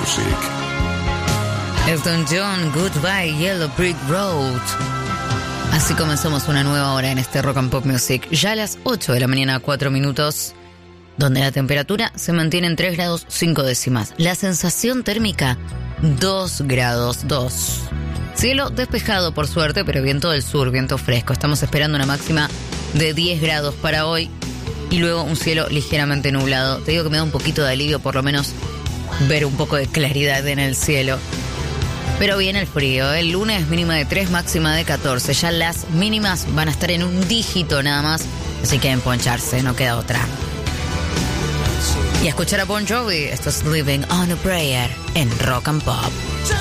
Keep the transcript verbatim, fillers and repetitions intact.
Music. Elton John, Goodbye Yellow Brick Road. Así comenzamos una nueva hora en este Rock and Pop Music. Ya a las ocho de la mañana, cuatro minutos, donde la temperatura se mantiene en tres grados cinco décimas. La sensación térmica, dos grados dos. Cielo despejado por suerte, pero viento del sur, viento fresco. Estamos esperando una máxima de diez grados para hoy y luego un cielo ligeramente nublado. Te digo que me da un poquito de alivio, por lo menos ver un poco de claridad en el cielo. Pero viene el frío, el lunes mínima de tres, máxima de catorce. Ya las mínimas van a estar en un dígito nada más, así que emponcharse, no queda otra. Y a escuchar a Bon Jovi, esto es Living on a Prayer en Rock and Pop.